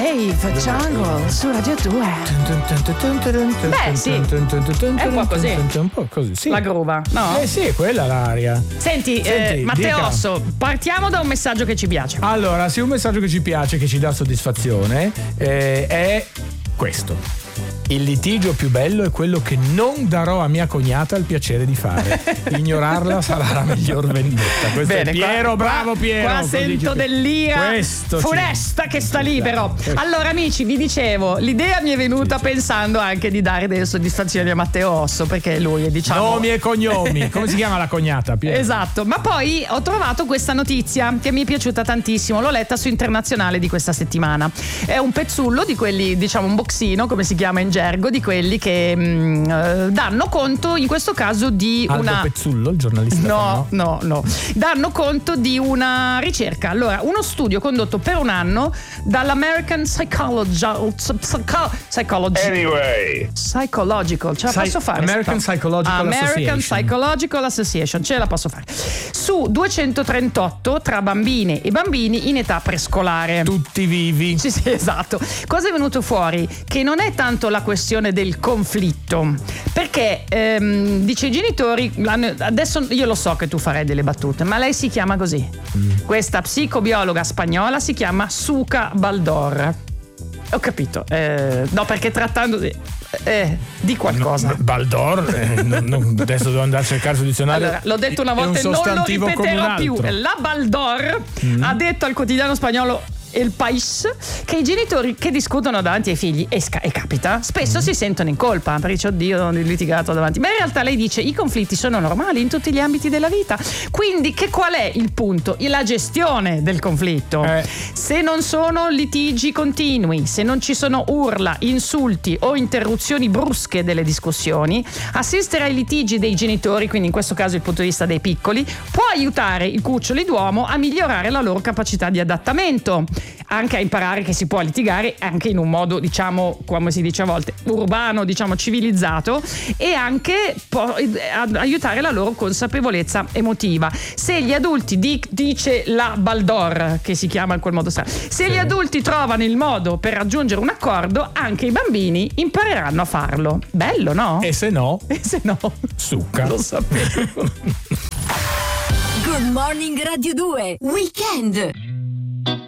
Dave Jungle su Radio 2. Beh, sì. È un po' così. Un po' così, sì. La gruva, no? Sì, quella l'aria. Senti, Matteo Osso, partiamo da un messaggio che ci piace. Allora, sì, un messaggio che ci piace, che ci dà soddisfazione, è questo. Il litigio più bello è quello che non darò a mia cognata il piacere di fare. Ignorarla sarà la miglior vendetta. Questo Bene, è Piero, bravo Piero. Qua sento dell'ira funesta che sta lì, però. Allora, amici, vi dicevo, l'idea mi è venuta pensando anche di dare delle soddisfazioni a Matteo Osso, perché lui è, diciamo, nomi e cognomi. Come si chiama la cognata, Piero? Esatto, ma poi ho trovato questa notizia che mi è piaciuta tantissimo. L'ho letta su Internazionale di questa settimana. È un pezzullo di quelli, diciamo un boxino, come si chiama in gergo, di quelli che danno conto, in questo caso, di Aldo una Pezzullo, il giornalista. No. Danno conto di una ricerca. Allora, uno studio condotto per un anno dall'American Psychological, ce la posso fare? American Psychological Association, ce la posso fare. Su 238 tra bambine e bambini in età prescolare. Tutti vivi. Sì, esatto. Cosa è venuto fuori? Che non è tanto la questione del conflitto, perché dice i genitori, adesso io lo so che tu farai delle battute, ma lei si chiama così. Questa psicobiologa spagnola si chiama Suka Baldor. Ho capito, no, perché trattando di qualcosa. Baldor, adesso devo andare a cercare sul dizionario. Allora, l'ho detto una volta e non lo ripeterò più. La Baldor ha detto al quotidiano spagnolo El País che i genitori che discutono davanti ai figli, e capita, spesso si sentono in colpa perché dice oddio, ho litigato davanti, ma in realtà lei dice i conflitti sono normali in tutti gli ambiti della vita, quindi qual è il punto? La gestione del conflitto. Se non sono litigi continui, se non ci sono urla, insulti o interruzioni brusche delle discussioni, assistere ai litigi dei genitori, quindi in questo caso il punto di vista dei piccoli, può aiutare i cuccioli d'uomo a migliorare la loro capacità di adattamento, anche a imparare che si può litigare anche in un modo, diciamo, come si dice a volte, urbano, diciamo civilizzato, e anche aiutare la loro consapevolezza emotiva. Se gli adulti, dice la Baldor, che si chiama in quel modo strano, se gli adulti trovano il modo per raggiungere un accordo, anche i bambini impareranno a farlo. Bello, no? E se no? Succa. Lo sapevo. Good Morning Radio 2 Weekend.